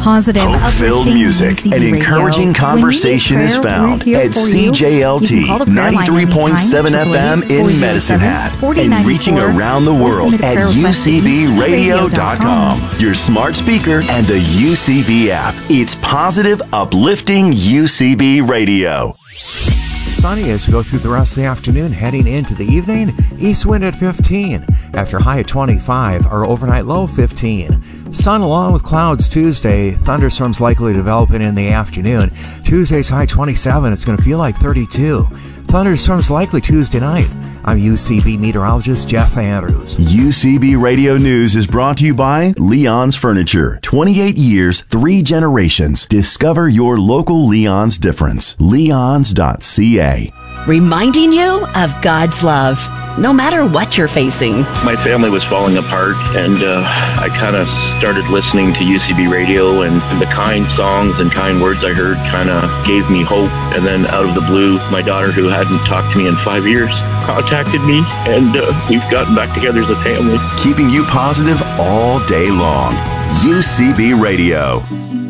positive, hope-filled music and encouraging conversation is found at CJLT 93.7 FM in Medicine Hat and reaching around the world at UCBradio.com, your smart speaker and the UCB app. It's positive, uplifting UCB Radio. Sunny as we go through the rest of the afternoon, heading into the evening. East wind at 15. After high at 25, our overnight low 15. Sun along with clouds Tuesday. Thunderstorms likely developing in the afternoon. Tuesday's high 27. It's going to feel like 32. Thunderstorms likely Tuesday night. I'm UCB meteorologist Jeff Andrews. UCB Radio News is brought to you by Leon's Furniture. 28 years, 3 generations. Discover your local Leon's difference. Leons.ca. Reminding you of God's love, no matter what you're facing. My family was falling apart, and I kind of started listening to UCB Radio, and the kind songs and kind words I heard kind of gave me hope. And then out of the blue, my daughter, who hadn't talked to me in 5 years, contacted me, and we've gotten back together as a family. Keeping you positive all day long. UCB Radio.